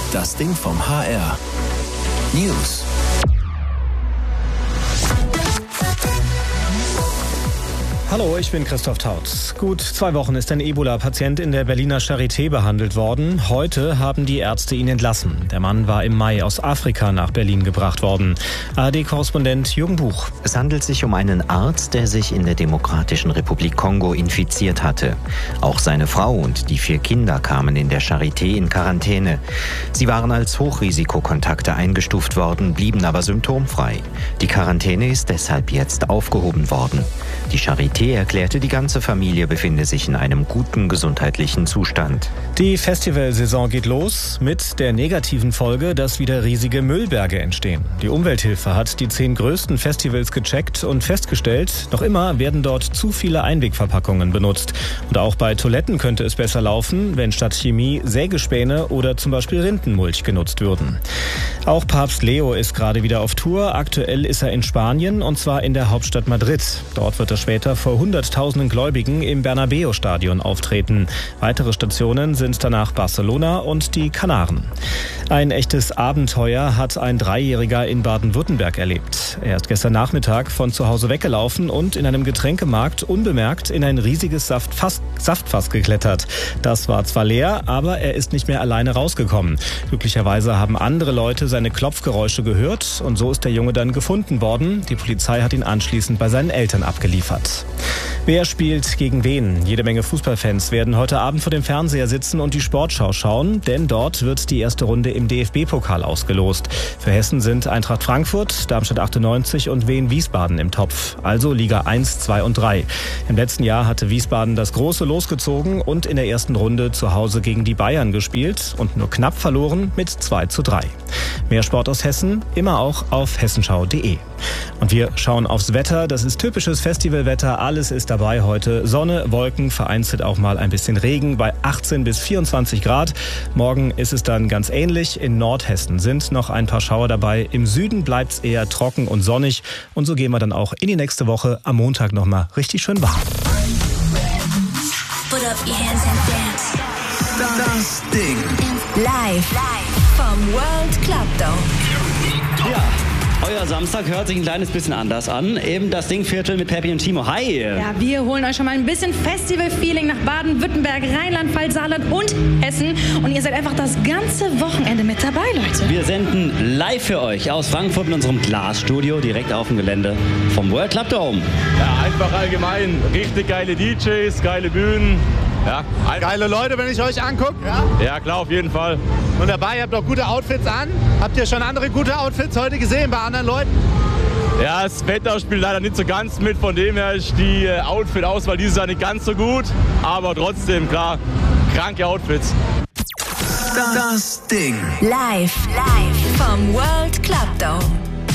Das Ding vom HR. News. Hallo, ich bin Christoph Tautz. Gut 2 Wochen ist ein Ebola-Patient in der Berliner Charité behandelt worden. Heute haben die Ärzte ihn entlassen. Der Mann war im Mai aus Afrika nach Berlin gebracht worden. ARD-Korrespondent Jürgen Buch. Es handelt sich um einen Arzt, der sich in der Demokratischen Republik Kongo infiziert hatte. Auch seine Frau und die 4 Kinder kamen in der Charité in Quarantäne. Sie waren als Hochrisikokontakte eingestuft worden, blieben aber symptomfrei. Die Quarantäne ist deshalb jetzt aufgehoben worden. Die Charité erklärte, die ganze Familie befinde sich in einem guten gesundheitlichen Zustand. Die Festivalsaison geht los mit der negativen Folge, dass wieder riesige Müllberge entstehen. Die Umwelthilfe hat die 10 größten Festivals gecheckt und festgestellt, noch immer werden dort zu viele Einwegverpackungen benutzt. Und auch bei Toiletten könnte es besser laufen, wenn statt Chemie Sägespäne oder zum Beispiel Rindenmulch genutzt würden. Auch Papst Leo ist gerade wieder auf Tour. Aktuell ist er in Spanien und zwar in der Hauptstadt Madrid. Dort wird er später vor Hunderttausenden Gläubigen im Bernabeu-Stadion auftreten. Weitere Stationen sind danach Barcelona und die Kanaren. Ein echtes Abenteuer hat ein 3-Jähriger in Baden-Württemberg erlebt. Er ist gestern Nachmittag von zu Hause weggelaufen und in einem Getränkemarkt unbemerkt in ein riesiges Saftfass geklettert. Das war zwar leer, aber er ist nicht mehr alleine rausgekommen. Glücklicherweise haben andere Leute seine Klopfgeräusche gehört und so ist der Junge dann gefunden worden. Die Polizei hat ihn anschließend bei seinen Eltern abgeliefert. Wer spielt gegen wen? Jede Menge Fußballfans werden heute Abend vor dem Fernseher sitzen und die Sportschau schauen, denn dort wird die erste Runde im DFB-Pokal ausgelost. Für Hessen sind Eintracht Frankfurt, Darmstadt 98 und Wien Wiesbaden im Topf, also Liga 1, 2 und 3. Im letzten Jahr hatte Wiesbaden das große Los gezogen und in der ersten Runde zu Hause gegen die Bayern gespielt und nur knapp verloren mit 2:3. Mehr Sport aus Hessen, immer auch auf hessenschau.de. Und wir schauen aufs Wetter. Das ist typisches Festivalwetter. Alles ist dabei heute. Sonne, Wolken, vereinzelt auch mal ein bisschen Regen bei 18 bis 24 Grad. Morgen ist es dann ganz ähnlich. In Nordhessen sind noch ein paar Schauer dabei. Im Süden bleibt es eher trocken und sonnig. Und so gehen wir dann auch in die nächste Woche. Am Montag nochmal richtig schön warm. Das Ding. Live vom World Club Dome. Ja, euer Samstag hört sich ein kleines bisschen anders an. Eben das Dingviertel mit Peppi und Timo. Hi! Ja, wir holen euch schon mal ein bisschen Festival-Feeling nach Baden-Württemberg, Rheinland-Pfalz, Saarland und Hessen. Und ihr seid einfach das ganze Wochenende mit dabei, Leute. Wir senden live für euch aus Frankfurt in unserem Glasstudio direkt auf dem Gelände vom World Club Dome. Ja, einfach allgemein. Richtig geile DJs, geile Bühnen. Ja, geile Leute, wenn ich euch angucke. Ja, klar, auf jeden Fall. Und dabei, ihr habt auch gute Outfits an. Habt ihr schon andere gute Outfits heute gesehen bei anderen Leuten? Ja, das Wetter spielt leider nicht so ganz mit. Von dem her ist die Outfit-Auswahl dieses Jahr nicht ganz so gut. Aber trotzdem, klar, kranke Outfits. Das Ding. Live vom World Club Dome.